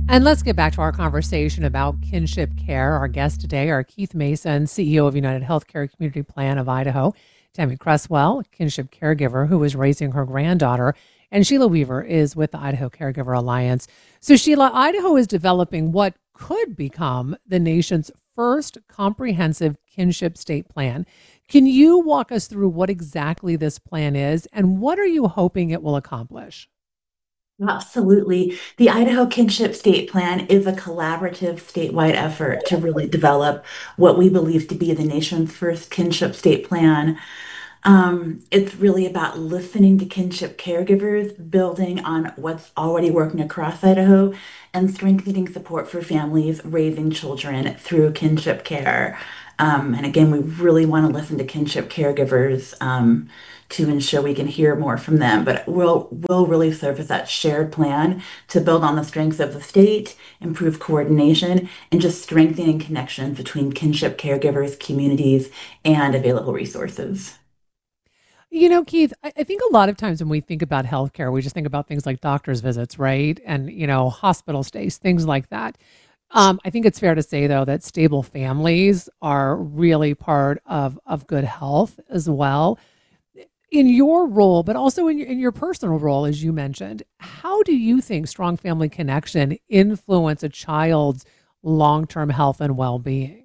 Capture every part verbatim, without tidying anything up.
And let's get back to our conversation about kinship care. Our guests today are Keith Mason, C E O of United Healthcare Community Plan of Idaho, Tammy Cresswell, kinship caregiver who is raising her granddaughter, and Sheila Weaver is with the Idaho Caregiver Alliance. So, Sheila, Idaho is developing what could become the nation's first comprehensive kinship state plan. Can you walk us through what exactly this plan is and what are you hoping it will accomplish? Absolutely. The Idaho Kinship State Plan is a collaborative statewide effort to really develop what we believe to be the nation's first kinship state plan. Um, it's really about listening to kinship caregivers, building on what's already working across Idaho, and strengthening support for families raising children through kinship care. Um, and again, we really want to listen to kinship caregivers um, to ensure we can hear more from them. But we'll will really serve as that shared plan to build on the strengths of the state, improve coordination, and just strengthening connections between kinship caregivers, communities, and available resources. You know, Keith, I, I think a lot of times when we think about healthcare, we just think about things like doctor's visits, right? And, you know, hospital stays, things like that. Um, I think it's fair to say, though, that stable families are really part of, of good health as well. In your role, but also in your, in your personal role, as you mentioned, how do you think strong family connection influence a child's long-term health and well-being?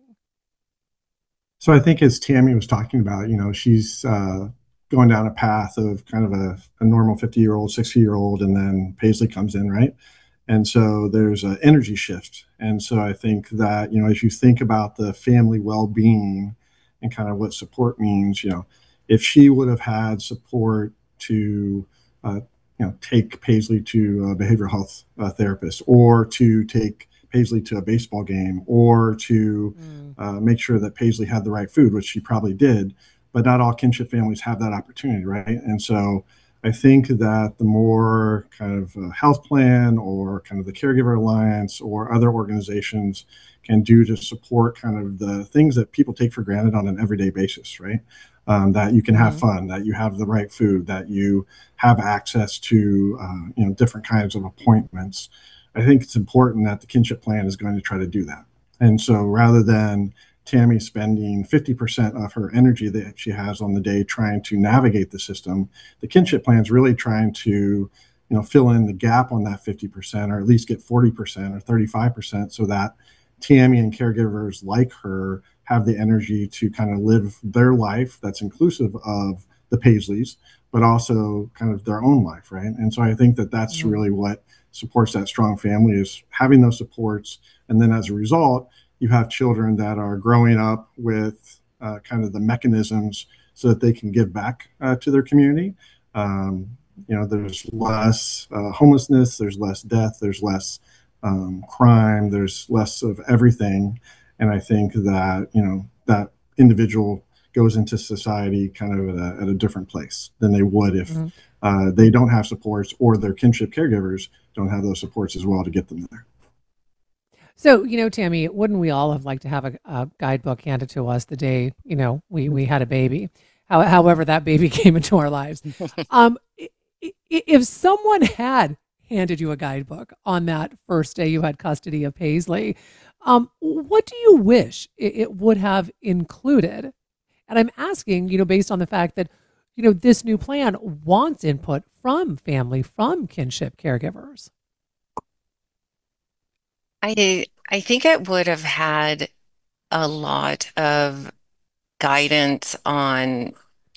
So I think as Tammy was talking about, you know, she's uh, going down a path of kind of a, a normal fifty year old, sixty year old, and then Paisley comes in, right? And so there's an energy shift. And so I think that, you know, as you think about the family well being and kind of what support means, you know, if she would have had support to, uh, you know, take Paisley to a behavioral health uh, therapist or to take Paisley to a baseball game or to Mm. uh, make sure that Paisley had the right food, which she probably did. But not all kinship families have that opportunity, right? And so I think that the more kind of uh, health plan or kind of the Caregiver Alliance or other organizations can do to support kind of the things that people take for granted on an everyday basis, right? Um, that you can have Mhm. fun, that you have the right food, that you have access to uh, you know different kinds of appointments. I think it's important that the kinship plan is going to try to do that. And so rather than Tammy spending fifty percent of her energy that she has on the day trying to navigate the system, the kinship plan is really trying to, you know, fill in the gap on that fifty percent or at least get forty percent or thirty-five percent so that Tammy and caregivers like her have the energy to kind of live their life that's inclusive of the Paisleys, but also kind of their own life, right? And so I think that that's Mhm. really what supports that strong family is having those supports. And then as a result, you have children that are growing up with uh, kind of the mechanisms so that they can give back uh, to their community. Um, you know, there's less uh, homelessness, there's less death, there's less um, crime, there's less of everything. And I think that, you know, that individual goes into society kind of at a, at a different place than they would if Mhm. uh, they don't have supports or their kinship caregivers don't have those supports as well to get them there. So, you know, Tammy, wouldn't we all have liked to have a, a guidebook handed to us the day, you know, we we had a baby, how, however that baby came into our lives? Um, i- i- if someone had handed you a guidebook on that first day you had custody of Paisley, um, what do you wish it, it would have included? And I'm asking, you know, based on the fact that, you know, this new plan wants input from family, from kinship caregivers. I I think it would have had a lot of guidance on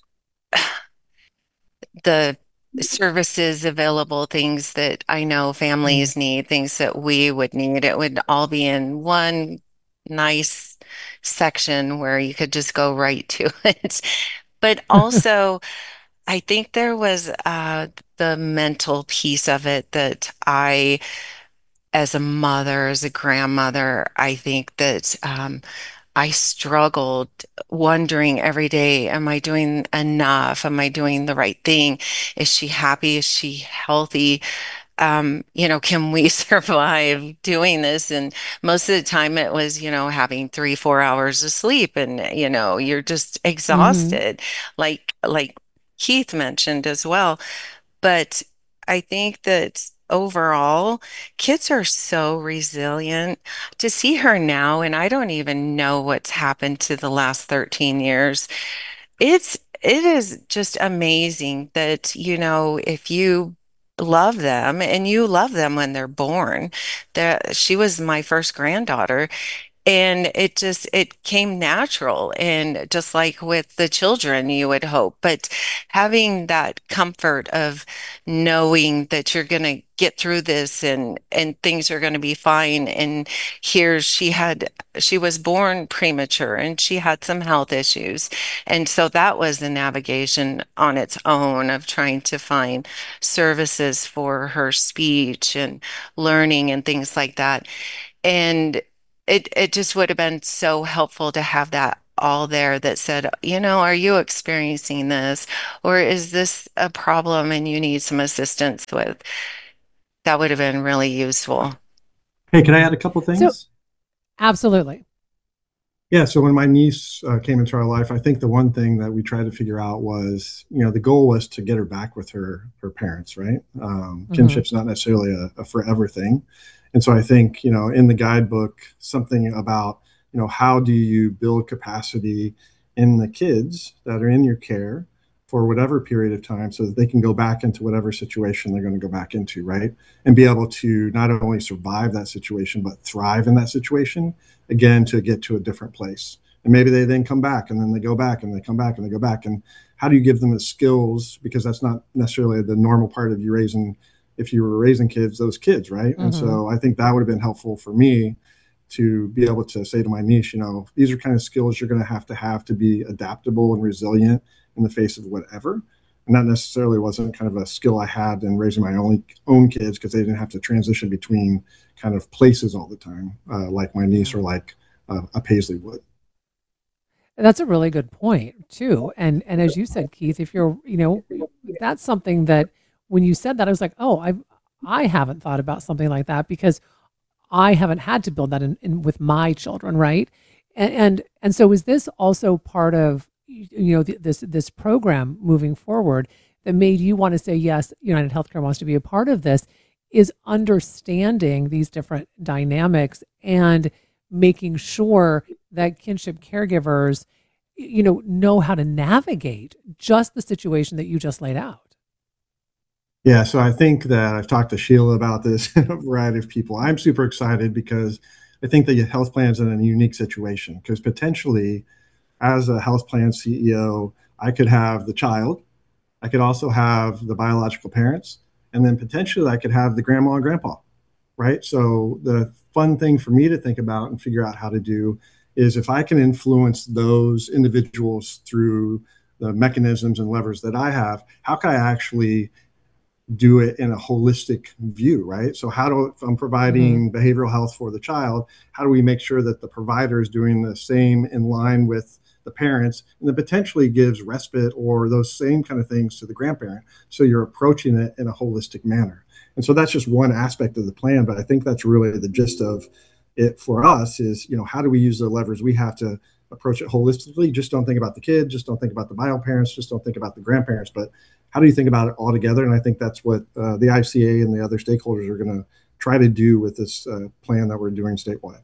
the services available, things that I know Mm. families need, things that we would need. It would all be in one nice section where you could just go right to it. But also, I think there was uh, the mental piece of it that I, as a mother, as a grandmother, I think that um, I struggled wondering every day, am I doing enough? Am I doing the right thing? Is she happy? Is she healthy? Um, you know, can we survive doing this? And most of the time it was, you know, having three, four hours of sleep and, you know, you're just Hmm. exhausted, like like Keith mentioned as well. But I think that overall, kids are so resilient. To see her now, and I don't even know what's happened to the last thirteen years. It's it is just amazing that, you know, if you love them and you love them when they're born, that she was my first granddaughter, and it just it came natural, and just like with the children you would hope, but having that comfort of knowing that you're going to get through this, and and things are going to be fine. And here she had she was born premature and she had some health issues, and so that was the navigation on its own of trying to find services for her speech and learning and things like that. And it it just would have been so helpful to have that all there that said, you know, are you experiencing this? Or is this a problem and you need some assistance with? That would have been really useful. Hey, can I add a couple So things? absolutely. Yeah, so when my niece uh, came into our life, I think the one thing that we tried to figure out was, you know, the goal was to get her back with her her parents, right? Um, Hmm. kinship's not necessarily a, a forever thing, and so I think, you know, in the guidebook, something about, you know, how do you build capacity in the kids that are in your care for whatever period of time, so that they can go back into whatever situation they're going to go back into, right? And be able to not only survive that situation but thrive in that situation again to get to a different place. And maybe they then come back and then they go back and they come back and they go back. And how do you give them the skills? Because that's not necessarily the normal part of you raising, if you were raising kids, those kids, right? And Hmm. so I think that would have been helpful for me to be able to say to my niece, you know, these are kind of skills you're going to have to have to be adaptable and resilient in the face of whatever. And that necessarily wasn't kind of a skill I had in raising my own own kids because they didn't have to transition between kind of places all the time, uh, like my niece Yeah. or like uh, a Paisley would. That's a really good point too. And and as you said, Keith, if you're, you know, that's something that when you said that, I was like, oh, I I haven't thought about something like that because I haven't had to build that in, in with my children, right? And and, and so is this also part of you know th- this this program moving forward that made you want to say yes, United Healthcare wants to be a part of this, is understanding these different dynamics and making sure that kinship caregivers you know know how to navigate just the situation that you just laid out. Yeah, so I think that I've talked to Sheila about this and a variety of people. I'm super excited because I think the health plan's in a unique situation because potentially, as a health plan C E O, I could have the child, I could also have the biological parents, and then potentially I could have the grandma and grandpa, right? So the fun thing for me to think about and figure out how to do is if I can influence those individuals through the mechanisms and levers that I have, how can I actually do it in a holistic view, right? So how do, if I'm Hmm. providing behavioral health for the child, how do we make sure that the provider is doing the same in line with the parents, and then potentially gives respite or those same kind of things to the grandparent, so you're approaching it in a holistic manner. And so that's just one aspect of the plan, but I think that's really the gist of it for us is, you know, how do we use the levers we have to approach it holistically? Just don't think about the kid, just don't think about the bio parents, just don't think about the grandparents, but how do you think about it all together? And I think that's what uh, the I C A and the other stakeholders are going to try to do with this uh, plan that we're doing statewide.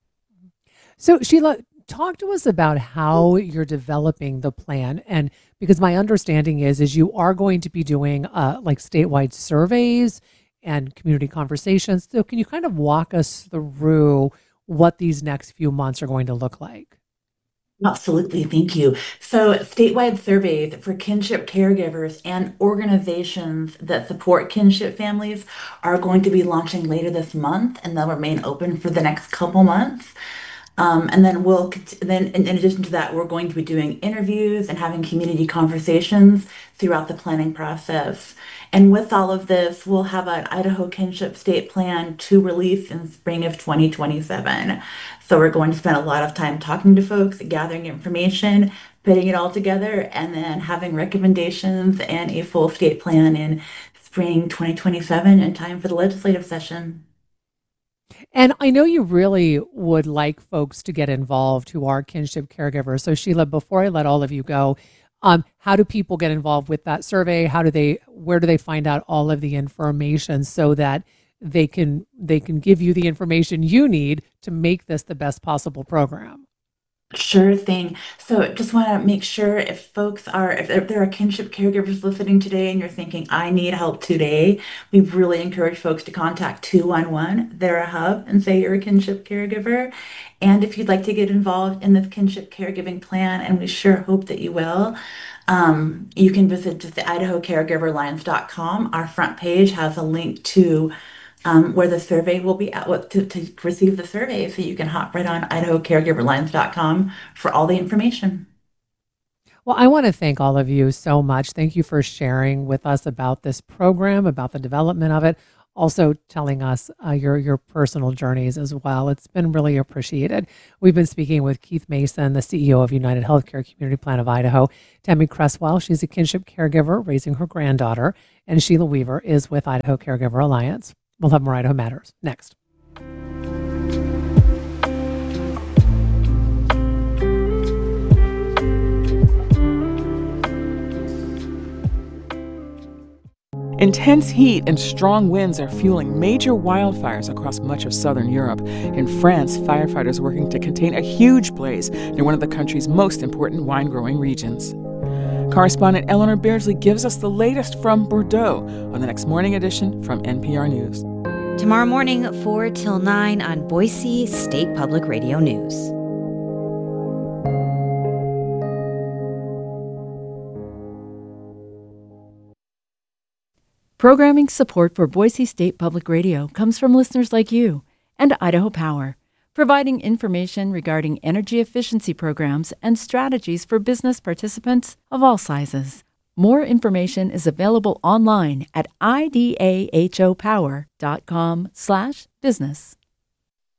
So, Sheila, talk to us about how you're developing the plan, and because my understanding is is you are going to be doing uh, like statewide surveys and community conversations. So, can you kind of walk us through what these next few months are going to look like? Absolutely, thank you. So, statewide surveys for kinship caregivers and organizations that support kinship families are going to be launching later this month, and they'll remain open for the next couple months. Um, and then we'll cont- then in, in addition to that, we're going to be doing interviews and having community conversations throughout the planning process. And with all of this, we'll have an Idaho Kinship State Plan to release in spring of twenty twenty-seven. So we're going to spend a lot of time talking to folks, gathering information, putting it all together, and then having recommendations and a full state plan in spring twenty twenty-seven in time for the legislative session. And I know you really would like folks to get involved who are kinship caregivers. So, Sheila, before I let all of you go, Um, how do people get involved with that survey? How do they, where do they find out all of the information so that they can they can give you the information you need to make this the best possible program? Sure thing. So just want to make sure if folks are, if, if there are kinship caregivers listening today and you're thinking, I need help today, we really encourage folks to contact two one one, they're a hub, and say you're a kinship caregiver. And if you'd like to get involved in the kinship caregiving plan, and we sure hope that you will, um, you can visit just the Idaho Caregiver Alliance dot com. Our front page has a link to um, where the survey will be at, what to, to receive the survey. So you can hop right on Idaho Caregiver Alliance dot com for all the information. Well, I want to thank all of you so much. Thank you for sharing with us about this program, about the development of it, also telling us uh, your your personal journeys as well. It's been really appreciated. We've been speaking with Keith Mason, the C E O of United Healthcare Community Plan of Idaho, Tammy Cresswell. She's a kinship caregiver raising her granddaughter, and Sheila Weaver is with Idaho Caregiver Alliance. We'll have more Idaho Matters next. Intense heat and strong winds are fueling major wildfires across much of southern Europe. In France, firefighters working to contain a huge blaze near one of the country's most important wine-growing regions. Correspondent Eleanor Beardsley gives us the latest from Bordeaux on the next morning edition from N P R News. Tomorrow morning, four till nine on Boise State Public Radio News. Programming support for Boise State Public Radio comes from listeners like you and Idaho Power, providing information regarding energy efficiency programs and strategies for business participants of all sizes. More information is available online at idahopower dot com slash business.